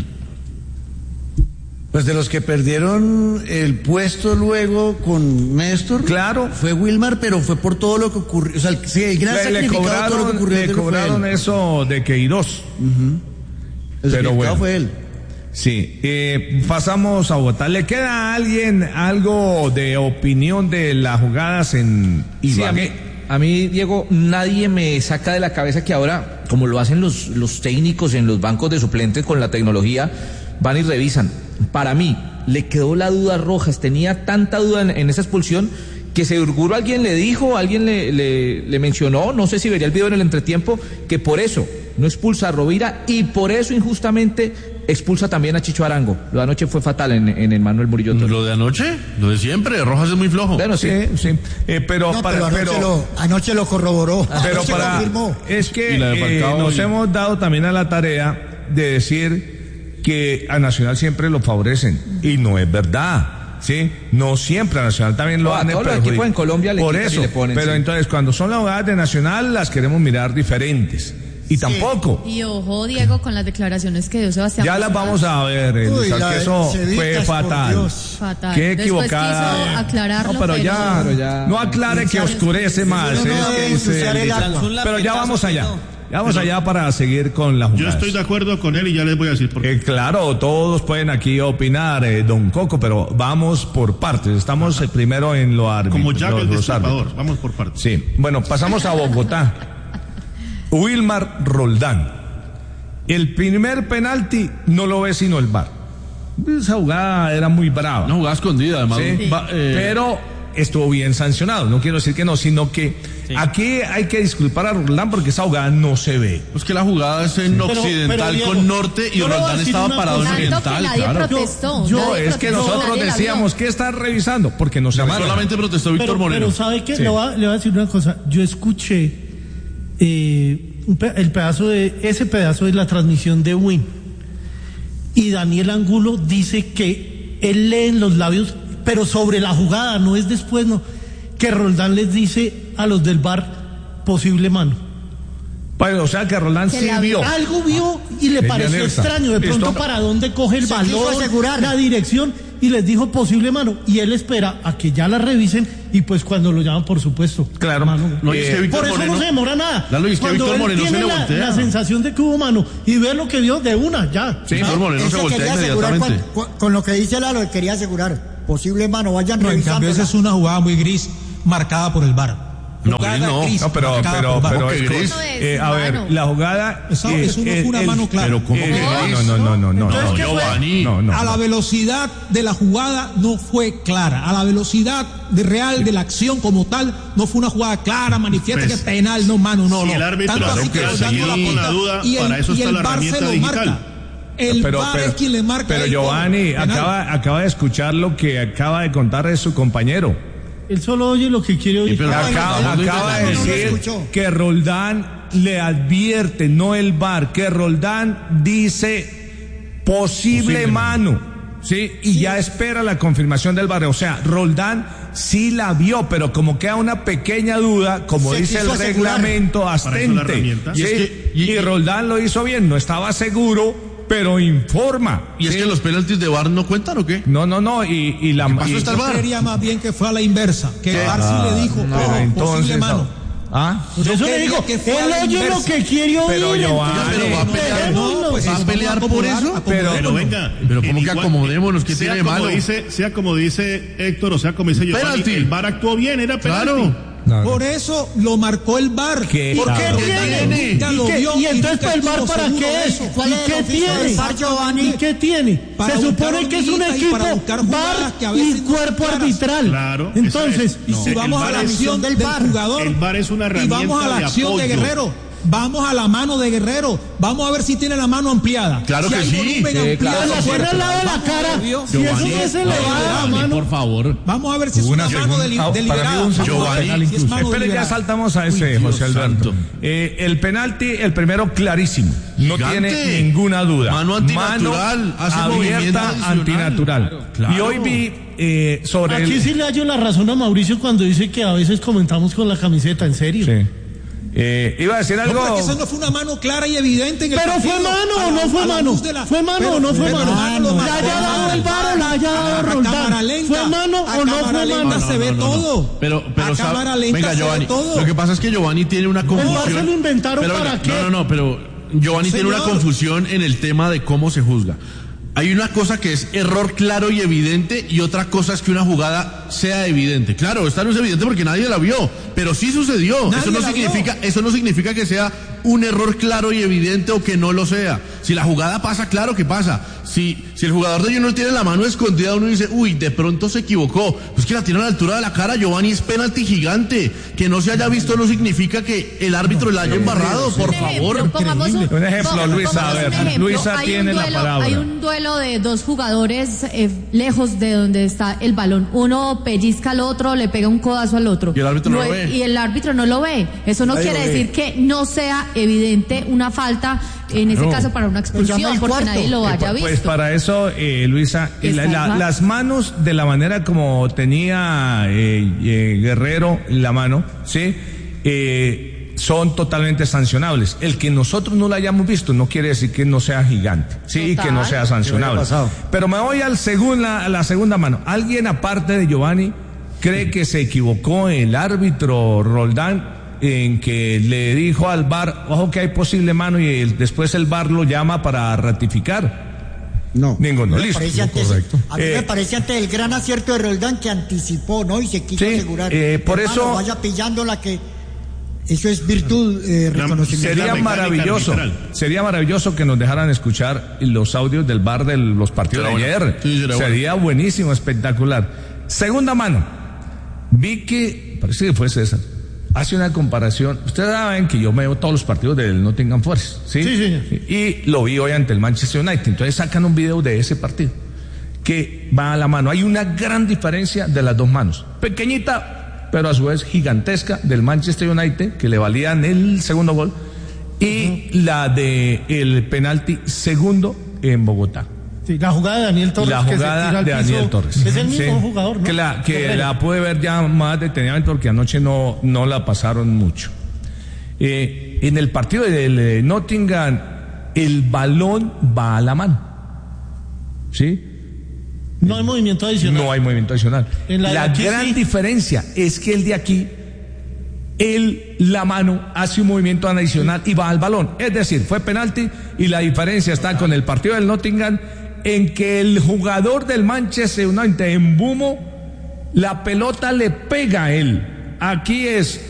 Pues de los que perdieron el puesto luego con Néstor, claro, fue Wilmar, pero fue por todo lo que ocurrió. O sea, el gran sacrificado todo lo que ocurrió. Le cobraron eso de Queiroz. Pero bueno, fue él. Sí, pasamos a Bogotá. ¿Le queda a alguien algo de opinión de las jugadas en Ibagué? Sí, a mí, Diego, nadie me saca de la cabeza que ahora, como lo hacen los técnicos en los bancos de suplentes con la tecnología, van y revisan. Para mí, le quedó la duda a Rojas, tenía tanta duda en esa expulsión que seguro alguien le dijo, alguien le mencionó, no sé si vería el video en el entretiempo, que por eso no expulsa a Rovira y por eso injustamente expulsa también a Chicho Arango. Lo de anoche fue fatal en el Manuel Murillo Toro. ¿Lo de anoche? Lo de siempre, Rojas es muy flojo. Bueno, sí. Pero anoche lo corroboró. Pero es que nos hemos dado también a la tarea de decir que a Nacional siempre lo favorecen y no es verdad. Sí, no siempre a Nacional también lo han perjudicado. Todos los equipos en Colombia por eso, le ponen, pero sí. Entonces cuando son las jugadas de Nacional las queremos mirar diferentes. Y sí. Tampoco. Y ojo, Diego, con las declaraciones que dio Sebastián. Ya las vamos a ver, que eso fue fatal. Fatal. Qué equivocada. Quiso aclararlo, no, pero ya no aclare que oscurece más. Pero ya vamos allá. Ya vamos allá para seguir con la jugada. Yo estoy de acuerdo con él y ya les voy a decir por qué. Claro, todos pueden aquí opinar, don Coco, pero vamos por partes. Estamos primero en lo árbitro. Como Jack el Destripador, vamos por partes. Sí, bueno, pasamos a Bogotá. Wilmar Roldán. El primer penalti no lo ve sino el VAR. Esa jugada era muy brava. Una jugada escondida, además. Sí, pero estuvo bien sancionado. No quiero decir que no, sino que aquí hay que disculpar a Roldán porque esa jugada no se ve. Pues que la jugada es en occidental Diego, con norte y Roldán estaba parado en oriental. Claro. Es que nosotros decíamos que está revisando porque no se llamaron. Solamente protestó Víctor Moreno. Pero ¿sabe qué? Sí. Le voy a decir una cosa. Yo escuché ese pedazo de la transmisión de Win y Daniel Angulo dice que él lee en los labios, pero sobre la jugada, no es después, no, que Roldán les dice a los del VAR posible mano. Bueno, o sea que Roldán sí vio. Algo vio y le pareció extraño, de pronto para dónde coge el balón, la dirección, y les dijo posible mano, y él espera a que ya la revisen y pues cuando lo llaman, por supuesto. Claro. Mano. No, es que Víctor por eso Moreno, no se demora nada. Cuando Víctor Moreno tiene se le voltea. la sensación de que hubo mano y ve lo que vio de una, ya. Sí, Víctor Moreno se voltea inmediatamente. Con lo que dice Lalo, quería asegurar. Posible mano, vayan revisando. En cambio, esa es una jugada muy gris marcada por el VAR. Pero a ver, la jugada eso no fue una mano clara. Pero ¿cómo que no, Giovanni. A la velocidad de la jugada no fue clara. A la velocidad real de la acción como tal no fue una jugada clara, manifiesta que es penal, no mano, no. Si el árbitro con la duda, para eso está la herramienta digital. El VAR es quien le marca. Pero Giovanni acaba de escuchar lo que acaba de contar su compañero. Él solo oye lo que quiere oír. Acaba de decir que Roldán le advierte, no el VAR, que Roldán dice posible mano, ¿sí? Y ya espera la confirmación del VAR. O sea, Roldán sí la vio, pero como queda una pequeña duda, como dice el reglamento, abstente. Y Roldán lo hizo bien, no estaba seguro, pero informa. ¿Y es que los penaltis de VAR no cuentan o qué? No, y la yo creería más bien que fue a la inversa, que el VAR sí le dijo, posible mano. Yo le digo, él oye lo que quiere oír. Pero va a pelear por eso. Pero venga, pero como que acomodémonos, que tiene de malo. Sea como dice Héctor, o sea como dice Giovanni, el VAR actuó bien, era penalti. Claro. Por eso lo marcó el VAR. ¿Por qué tiene? ¿Y entonces el VAR para qué es? ¿Y qué tiene? ¿Y qué tiene? Se supone que es un equipo VAR y cuerpo arbitral. Claro. Entonces, si vamos a la acción del jugador, el VAR es una herramienta y vamos a la acción de Guerrero. Vamos a la mano de Guerrero. Vamos a ver si tiene la mano ampliada. Claro que sí. La cierra al lado de la cara. Si eso no se le va a la mano. Por favor. Vamos a ver si es una mano deliberada. Espere, ya saltamos a ese, José Alberto. El penalti, el primero clarísimo. No tiene ninguna duda. Mano antinatural. Abierta antinatural. Claro. Y hoy vi sobre aquí sí le hallo la razón a Mauricio cuando dice que a veces comentamos con la camiseta, en serio. Sí. Iba a decir algo. No, porque esa no fue una mano clara y evidente en el pero partido. ¿Fue mano o no fue mano? ¿Fue mano o no fue mano? ¿La haya dado el VAR o la haya dado Roldán? ¿Fue mano o no fue mano? Se ve todo. Pero a cámara lenta venga, se Giovanni, ve todo. lo que pasa es que Giovanni tiene una confusión. ¿El VAR se lo inventaron para qué? Pero Giovanni tiene una confusión en el tema de cómo se juzga. Hay una cosa que es error claro y evidente y otra cosa es que una jugada sea evidente. Claro, esta no es evidente porque nadie la vio, pero sí sucedió. Eso no significa que sea un error claro y evidente o que no lo sea. Si la jugada pasa, claro que pasa. Si el jugador de Junior tiene la mano escondida, uno dice, uy, de pronto se equivocó. Pues que la tiene a la altura de la cara, Giovanni, es penalti gigante. Que no se haya visto no significa que el árbitro la haya embarrado, por favor. Un ejemplo, Luisa, a ver, Luisa tiene la palabra. Hay un duelo de dos jugadores lejos de donde está el balón. Uno pellizca al otro, le pega un codazo al otro. Y el árbitro no lo ve. Y el árbitro no lo ve. Eso no quiere decir que no sea evidente una falta, en ese caso para una expulsión, porque nadie lo haya visto. Pues para eso, Luisa, las manos de la manera como tenía Guerrero la mano, ¿sí? Son totalmente sancionables. El que nosotros no la hayamos visto no quiere decir que no sea gigante, sí, y que no sea sancionable. Pero me voy a la segunda mano. ¿Alguien aparte de Giovanni cree que se equivocó el árbitro Roldán en que le dijo al VAR, ojo que hay posible mano, y después el VAR lo llama para ratificar? No. Ninguno. Listo. Correcto. A mí me parece ante el gran acierto de Roldán que anticipó, ¿no? Y se quiso asegurar. Por eso vaya pillando la que... Eso es virtud, reconocimiento. Sería maravilloso que nos dejaran escuchar los audios del VAR de los partidos de ayer. Sí, sería buenísimo, espectacular. Segunda mano. Vi que, parece que fue César, hace una comparación. Ustedes saben que yo me veo todos los partidos del Nottingham Forest, ¿sí? Sí, señor. Y lo vi hoy ante el Manchester United. Entonces sacan un video de ese partido que va a la mano. Hay una gran diferencia de las dos manos. Pequeñita, pero a su vez gigantesca, del Manchester United, que le valían el segundo gol, y la de el penalti segundo en Bogotá. Sí, la jugada de Daniel Torres. La jugada de Daniel Torres. Es el mismo jugador, ¿no? Que la pude ver ya más detenidamente porque anoche no la pasaron mucho. En el partido del Nottingham, el balón va a la mano. ¿Sí? No hay movimiento adicional. No hay movimiento adicional. La gran diferencia es que el de aquí, la mano hace un movimiento adicional y va al balón. Es decir, fue penalti, y la diferencia está con el partido del Nottingham en que el jugador del Manchester United en Bumo, la pelota le pega a él. Aquí es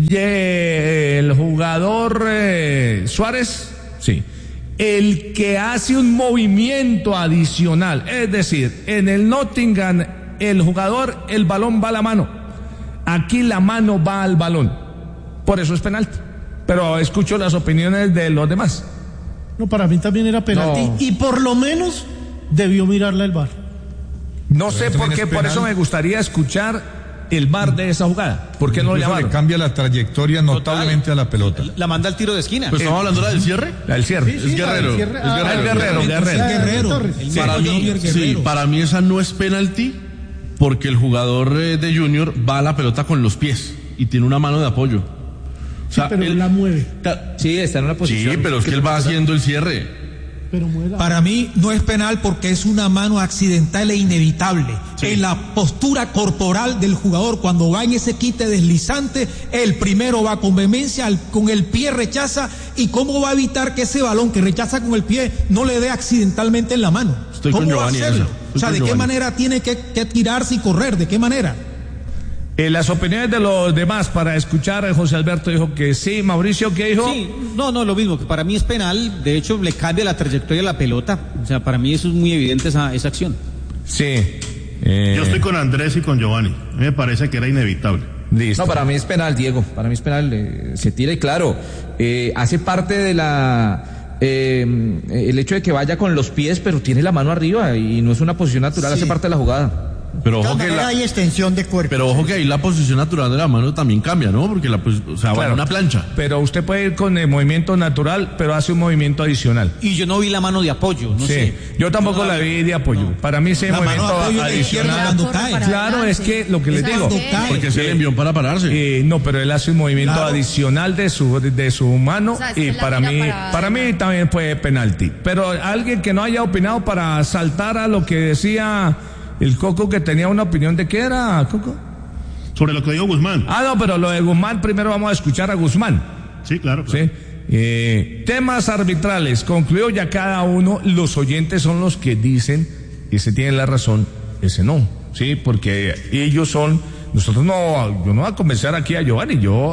el jugador Suárez, sí, el que hace un movimiento adicional. Es decir, en el Nottingham el jugador, el balón va a la mano, aquí la mano va al balón, por eso es penalti. Pero escucho las opiniones de los demás. No, para mí también era penalti, no. Y por lo menos debió mirarla el VAR. No sé por qué, por eso me gustaría escuchar el VAR de esa jugada. ¿Por qué no lo llamaron? Le cambia la trayectoria notablemente a la pelota. La manda al tiro de esquina. Pues estamos hablando del cierre. La del cierre. Sí, es Guerrero. Guerrero. Para mí esa no es penalti porque el jugador de Junior va a la pelota con los pies y tiene una mano de apoyo. O sea, pero él la mueve. Sí, está en una posición. Sí, pero es que él va haciendo el cierre. Para mí no es penal porque es una mano accidental e inevitable. Sí. En la postura corporal del jugador, cuando va en ese quite deslizante, el primero va con vehemencia, con el pie rechaza. ¿Y cómo va a evitar que ese balón que rechaza con el pie no le dé accidentalmente en la mano? Estoy ¿Cómo con va Giovanni a hacerlo? O sea, ¿de qué manera tiene que tirarse y correr? ¿De qué manera? Las opiniones de los demás para escuchar. José Alberto dijo que sí. Mauricio, ¿qué dijo? Sí, no, lo mismo, que para mí es penal. De hecho, le cambia la trayectoria de la pelota. O sea, para mí eso es muy evidente, esa acción. Sí. Yo estoy con Andrés y con Giovanni. A mí me parece que era inevitable. Listo. No, para mí es penal, Diego. Para mí es penal. Se tira y claro, hace parte de el hecho de que vaya con los pies, pero tiene la mano arriba y no es una posición natural, sí. Hace parte de la jugada. Pero ojo que hay extensión de cuerpo. Pero ojo que ahí la posición natural de la mano también cambia, ¿no? Porque va en una plancha. Pero usted puede ir con el movimiento natural, pero hace un movimiento adicional. Y yo no vi la mano de apoyo, no sé. Yo tampoco la vi de apoyo. No. Para mí ese movimiento adicional. Claro, es que lo que les digo. Porque se le envió para pararse. No, pero él hace un movimiento adicional de su mano, o sea, y para mí también fue penalti. Pero alguien que no haya opinado para saltar a lo que decía el Coco, que tenía una opinión. ¿De qué era, Coco? Sobre lo que dijo Guzmán. No, pero lo de Guzmán, primero vamos a escuchar a Guzmán. Sí, claro. ¿Sí? Temas arbitrales, concluyó ya cada uno. Los oyentes son los que dicen, ese tiene la razón, ese no. Sí, porque ellos son, yo no voy a convencer aquí a Giovanni,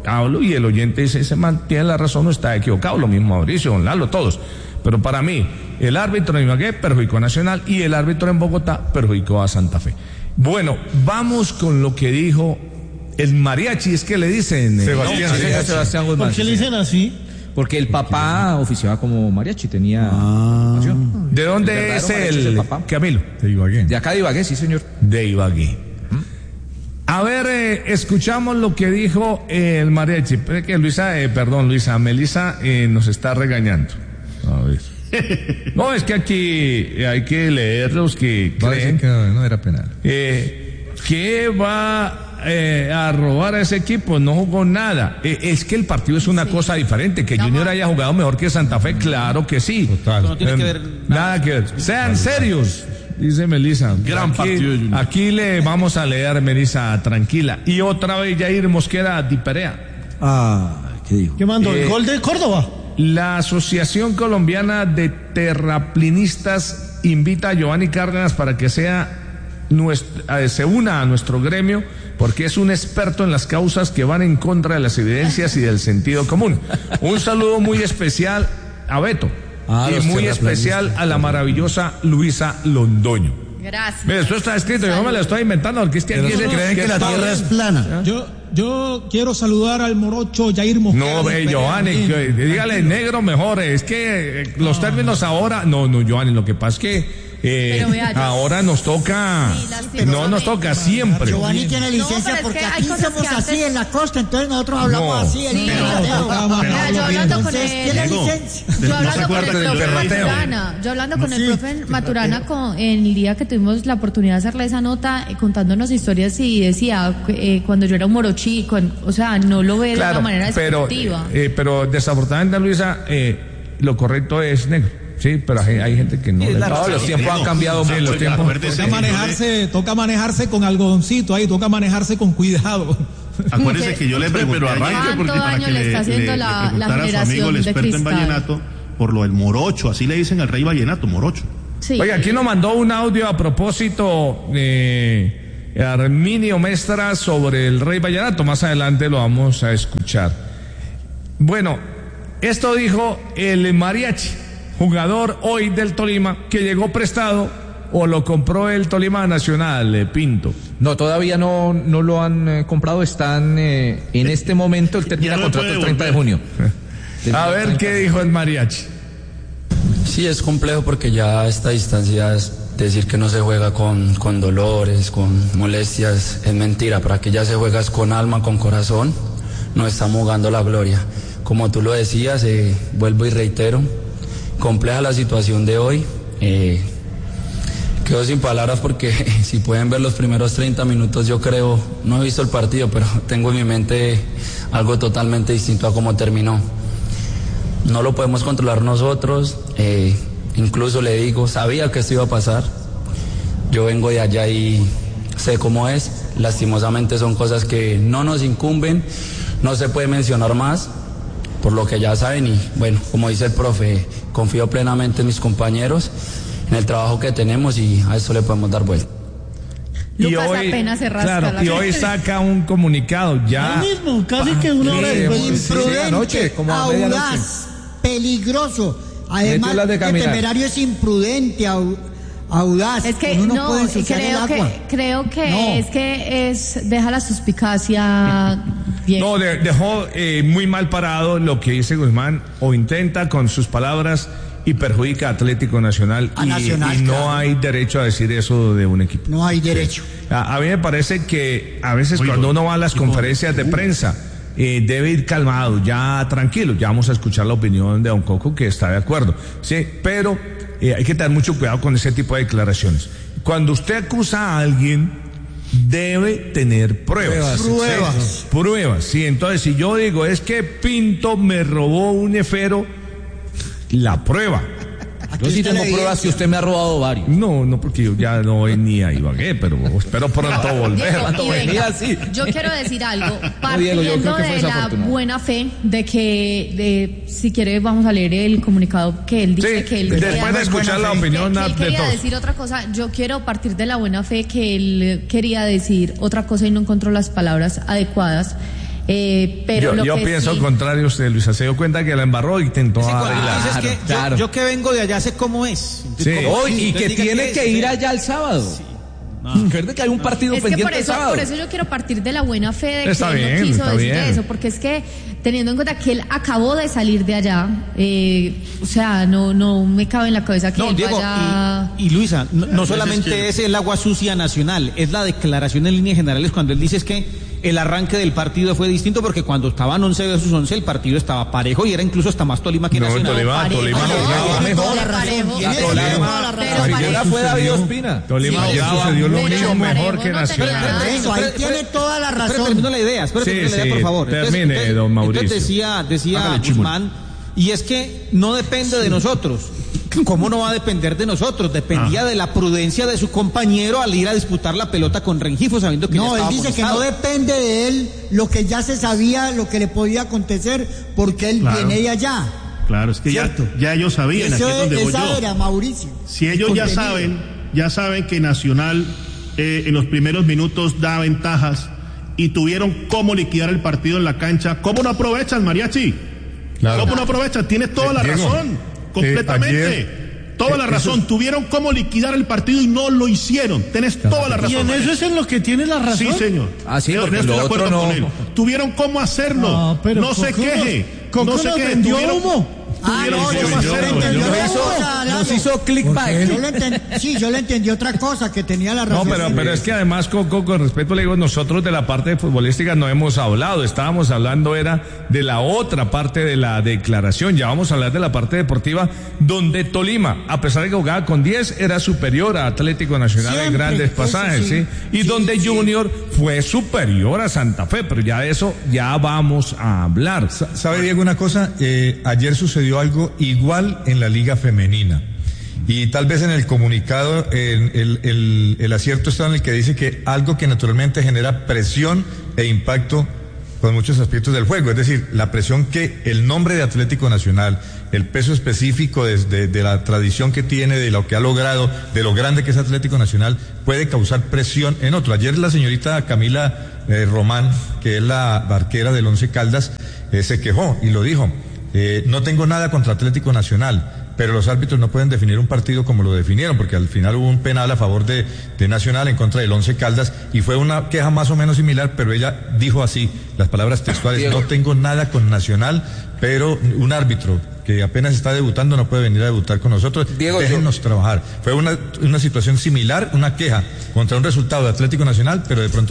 hablo y el oyente dice, ese man tiene la razón o está equivocado, lo mismo Mauricio, don Lalo, todos. Pero para mí, el árbitro en Ibagué perjudicó a Nacional y el árbitro en Bogotá perjudicó a Santa Fe. Bueno, vamos con lo que dijo el mariachi, es que le dicen... Sebastián Guzmán. ¿Por qué le dicen así? Porque el papá oficiaba como mariachi, tenía... ¿De dónde es el papá? Camilo? De Ibagué. De acá de Ibagué, sí señor. De Ibagué. A ver, escuchamos lo que dijo el mariachi. Que Luisa Melisa nos está regañando. A ver. No, es que aquí hay que leer los que creen que no era penal. Que va a robar a ese equipo, no jugó nada. Es que el partido es una cosa diferente. Que Junior haya jugado mejor que Santa Fe, claro que sí. Total. No tiene que ver nada que ver. Sean serios, dice Melisa. Gran partido de Junior. Aquí le vamos a leer, Melisa, tranquila. Y otra vez Jair Mosquera Di Perea. ¿Qué dijo? ¿Qué mandó? ¿El gol de Córdoba? La Asociación Colombiana de Terraplinistas invita a Giovanni Cárdenas para que se una a nuestro gremio, porque es un experto en las causas que van en contra de las evidencias y del sentido común. Un saludo muy especial a Beto y muy especial a la maravillosa Luisa Londoño. Gracias. Mira, esto está escrito, yo no me lo estoy inventando, porque es que aquí creen que la tierra es plana. Yo quiero saludar al morocho Jair Mosquera. No, Giovanni, dígale negro mejor, es que los términos ahora, no, Giovanni, lo que pasa es que ahora nos toca, nos toca siempre. Giovanni tiene licencia porque aquí somos así en la costa, entonces nosotros hablamos así. Yo hablando con el profe Maturana en el día que tuvimos la oportunidad de hacerle esa nota, contándonos historias, y decía cuando yo era un morochi, o sea, no lo ve de una manera despectiva. Pero desafortunadamente, Luisa, lo correcto es negro. Sí, pero hay gente que no. Los tiempos han cambiado mucho. Los tiempos. Toca manejarse con algodoncito ahí, toca manejarse con cuidado. Acuérdese que yo le pregunté, pero arranque, porque para que le preguntara a su amigo el experto en vallenato por lo del morocho, así le dicen al rey vallenato, morocho. Sí. Oiga, aquí nos mandó un audio a propósito Arminio Mestra sobre el rey vallenato. Más adelante lo vamos a escuchar. Bueno, esto dijo el mariachi, jugador hoy del Tolima, que llegó prestado o lo compró el Tolima Nacional, Pinto. No, todavía no lo han comprado, están en este momento, el termina contrato el 30 de junio. A ver qué dijo el mariachi. Sí, es complejo porque ya a esta distancia es decir que no se juega con dolores, con molestias, es mentira. Para que ya se juegas con alma, con corazón, no estamos jugando la gloria. Como tú lo decías, vuelvo y reitero, compleja la situación de hoy. Quedo sin palabras porque si pueden ver los primeros 30 minutos, yo creo, no he visto el partido, pero tengo en mi mente algo totalmente distinto a cómo terminó. No lo podemos controlar nosotros, incluso le digo, sabía que esto iba a pasar. Yo vengo de allá y sé cómo es. Lastimosamente son cosas que no nos incumben, no se puede mencionar más, por lo que ya saben. Y bueno, como dice el profe, confío plenamente en mis compañeros, en el trabajo que tenemos, y a eso le podemos dar vuelta. Y hoy apenas se rasca y hoy saca un comunicado ya. Lo mismo, casi que una hora después. Imprudente, audaz, peligroso. Además, el temerario es imprudente, audaz. Es que no puede ensuciar el agua. Creo que es que deja la suspicacia. Bien. No, dejó muy mal parado lo que dice Guzmán, o intenta con sus palabras, y perjudica a Atlético Nacional. Y no hay derecho a decir eso de un equipo. No hay derecho. A mí me parece que a veces cuando uno va a las conferencias de prensa, debe ir calmado, ya tranquilo. Ya vamos a escuchar la opinión de don Coco, que está de acuerdo. Sí, pero hay que tener mucho cuidado con ese tipo de declaraciones. Cuando usted acusa a alguien, debe tener pruebas. Pruebas. Sí, entonces si yo digo, es que Pinto me robó un efero, la prueba. Yo sí tengo pruebas que usted me ha robado varios. No, porque yo ya no voy ni a Ibagué, pero espero pronto volver. Yo quiero decir algo, partiendo de la buena fe de que, si quiere, vamos a leer el comunicado que él dice que él después de escuchar la opinión de todos. Quería decir otra cosa. Yo quiero partir de la buena fe que él quería decir otra cosa y no encontró las palabras adecuadas. Pero yo pienso al contrario usted, Luisa, se dio cuenta que la embarró y intentó arreglar. Claro. Yo que vengo de allá sé cómo es. Sí. Y que tiene que ir allá el sábado. Recuerde que hay un partido pendiente el sábado. Por eso yo quiero partir de la buena fe de que él no quiso decir eso, porque es que teniendo en cuenta que él acabó de salir de allá, o sea, no me cabe en la cabeza que él Diego, vaya... y Luisa, no solamente es el agua sucia nacional, es la declaración en líneas generales cuando él dice es que el arranque del partido fue distinto porque cuando estaban 11 versus 11 el partido estaba parejo y era incluso hasta más Tolima que Nacional. Tolima jugaba mejor. La fue David Ospina. Tolima sucedió lo mismo mejor que Nacional. Ahí tiene toda la razón. Termino la idea, por favor. Termine, don Mauricio. Entonces decía Guzmán, y es que no depende de nosotros. ¿Cómo no va a depender de nosotros? Dependía de la prudencia de su compañero al ir a disputar la pelota con Rengifo sabiendo que no, él dice que no depende de él lo que ya se sabía, lo que le podía acontecer, porque él viene de allá. Claro, es que ya ellos sabían. Aquí es donde voy yo. Era Mauricio. Si ellos ya saben que Nacional en los primeros minutos da ventajas y tuvieron cómo liquidar el partido en la cancha, ¿cómo no aprovechan, Mariachi? Claro. ¿Cómo no aprovechan? Tienes toda la razón. Completamente. Toda la razón. Tuvieron cómo liquidar el partido y no lo hicieron. Tenés toda la razón. Y en eso es en lo que tiene la razón. Sí, señor. Sí, porque lo otro no. Tuvieron cómo hacerlo. No se queje. No se queje. Tuvieron humo. Nos hizo clickbait. Yo le entendí otra cosa, que tenía la razón. No, pero es que además, Coco, con respeto le digo, nosotros de la parte futbolística no hemos hablado, estábamos hablando era de la otra parte de la declaración, ya vamos a hablar de la parte deportiva, donde Tolima, a pesar de que jugaba con 10, era superior a Atlético Nacional en grandes pasajes, ¿sí? Y donde Junior fue superior a Santa Fe, pero ya de eso ya vamos a hablar. ¿Sabe, Diego, una cosa? Ayer sucedió algo igual en la Liga Femenina. Y tal vez en el comunicado el acierto está en el que dice que algo que naturalmente genera presión e impacto con muchos aspectos del juego, es decir, la presión que el nombre de Atlético Nacional, el peso específico de la tradición que tiene, de lo que ha logrado, de lo grande que es Atlético Nacional, puede causar presión en otro. Ayer la señorita Camila Román, que es la arquera del Once Caldas, se quejó y lo dijo. No tengo nada contra Atlético Nacional, pero los árbitros no pueden definir un partido como lo definieron, porque al final hubo un penal a favor de Nacional en contra del Once Caldas, y fue una queja más o menos similar, pero ella dijo así, las palabras textuales: Diego, no tengo nada con Nacional, pero un árbitro que apenas está debutando no puede venir a debutar con nosotros, Diego, déjennos trabajar. Fue una situación similar, una queja contra un resultado de Atlético Nacional, pero de pronto